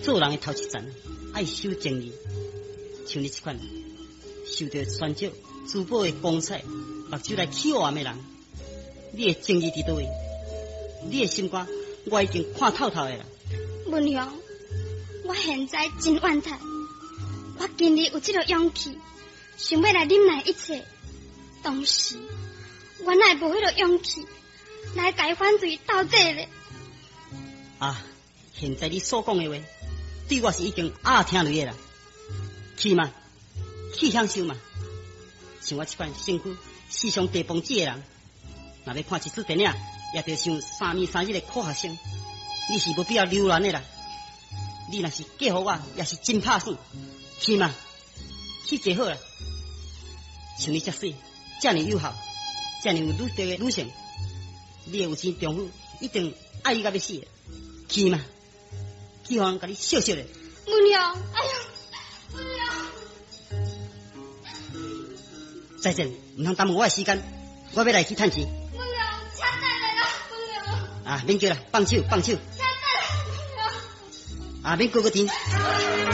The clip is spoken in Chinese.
做人的头一站，爱守正义。像你这款受到选少、珠宝的光彩，目睭来欺暗的人，你的正义伫倒位？你的心肝，我已经看透透的啦。 文雄，我现在真怨叹，我今日有这个勇气，想要来忍耐一切，当时原来无迄个勇气来改反对到底咧。 啊，现在你所讲的话，对我是已经听落的啦。去嘛，去享受嘛。像我这款身躯时常地崩子的人，若要看一出电影，也得像3年3日的苦学生。你是无必要留恋的啦。你若是嫁予我，也是真拍算。去嘛，去就好啦。像你这水，这么有效，这么有女德的女性，你的有钱丈夫一定爱你到要死的。去嘛，去互人甲你笑笑的。 文雄，哎呀！ 再见，唔通耽误我的时间，我要来去趁钱。 文雄，请等下啦，文雄。 啊，免叫啦，放手，放手。 请等下，文雄。 啊，免过个钱。